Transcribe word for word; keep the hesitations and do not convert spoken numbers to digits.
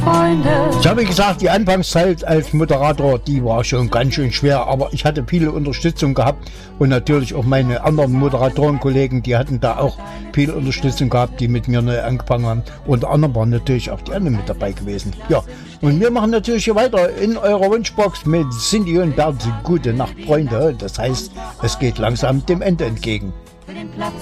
Freunde. Ich habe gesagt, die Anfangszeit als Moderator, die war schon ganz schön schwer, aber ich hatte viele Unterstützung gehabt und natürlich auch meine anderen Moderatorenkollegen, die hatten da auch viel Unterstützung gehabt, die mit mir neu angefangen haben. Unter anderem waren natürlich auch die anderen mit dabei gewesen. Ja, und wir machen natürlich hier weiter in eurer Wunschbox mit Cindy und Bert. Gute Nacht, Freunde. Das heißt, es geht langsam dem Ende entgegen. Für den Platz